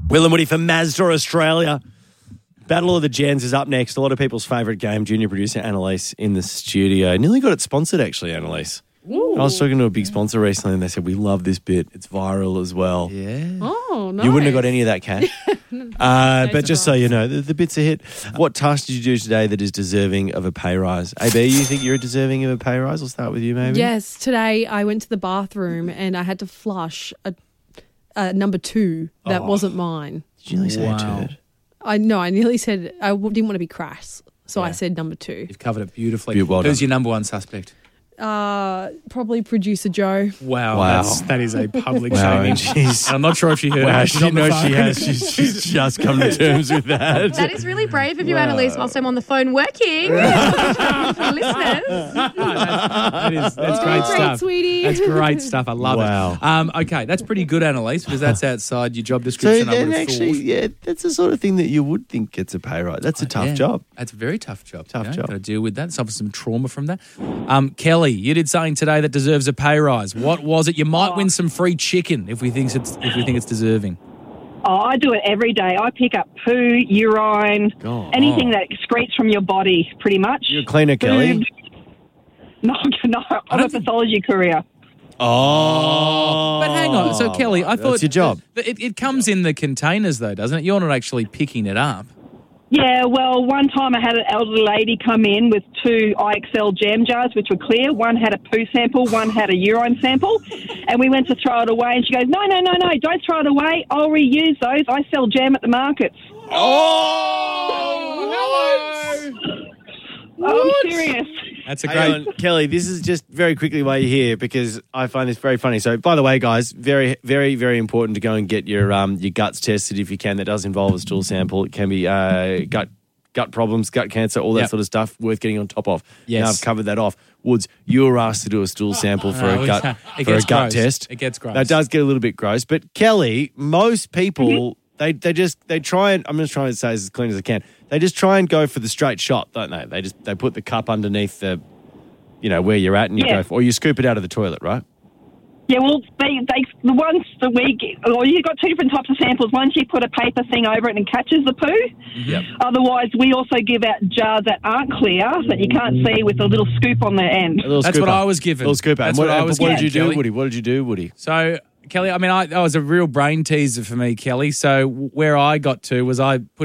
Will and Woody for Mazda Australia. Battle of the Gens is up next. A lot of people's favourite game. Junior producer Annalise in the studio. Nearly got it sponsored, actually, Annalise. I was talking to a big sponsor recently and they said, we love this bit. It's viral as well. Yeah. Oh, nice. You wouldn't have got any of that cash. But just so you know, the bit's a hit. What task did you do today that is deserving of a pay rise? AB, you think you're deserving of a pay rise? We'll start with you, maybe. Yes, today I went to the bathroom and I had to flush a number 2 that wasn't mine. Did you nearly say a turd? I nearly said I didn't want to be crass, so I said number 2. You've covered it beautifully. Well Who's done. your number one suspect? Probably producer Joe. Wow. That is a public Wow, shaming. and she's... And I'm not sure if she heard Wow, it. She's on the phone. she has. She's just come to terms with that. That is really brave of you, Annalise, whilst I'm on the phone working. For listeners. That's great stuff. Sweetie. That's great stuff. I love Wow. it. Okay, that's pretty good, Annalise, because that's outside your job So description. I then would have actually, thought. yeah, that's the sort of thing that you would think gets a pay rise. That's a tough Yeah, job. That's a very tough job. Tough job. Got to deal with that. Suffer some trauma from that. Kelly, you did something today that deserves a pay rise. What was it? You might win some free chicken if we think it's deserving. Oh, I do it every day. I pick up poo, urine, anything that excretes from your body, pretty much. You're a cleaner, Kelly. Food. No, I'm a pathology courier. Oh. But hang on. So, Kelly, I thought... That's your job. It comes in the containers, though, doesn't it? You're not actually picking it up. Yeah, well, one time I had an elderly lady come in with 2 IXL jam jars, which were clear. One had a poo sample, one had a urine sample. And we went to throw it away, and she goes, no, don't throw it away. I'll reuse those. I sell jam at the markets. Oh, hello. I'm serious. That's a Hang great... on, Kelly, this is just very quickly why you're here because I find this very funny. So, by the way, guys, very, very, very important to go and get your guts tested if you can. That does involve a stool sample. It can be gut problems, gut cancer, all that sort of stuff worth getting on top of. Yes. Now I've covered that off. Woods, you were asked to do a stool sample for a gut gross. test. It gets gross. That does get a little bit gross. But Kelly, most people they try and I'm just trying to say as clean as I can. They just try and go for the straight shot, don't they? They put the cup underneath the, where you're at, and you go, or you scoop it out of the toilet, right? Yeah, well, the ones that we get, you've got 2 different types of samples. One, you put a paper thing over it and it catches the poo. Yep. Otherwise, we also give out jars that aren't clear, that you can't see, with a little scoop on the end. That's what I was given. Little scoop out. That's What given, did you do, Kelly. Woody? What did you do, Woody? So, Kelly, I mean, that was a real brain teaser for me, Kelly. So where I got to was I put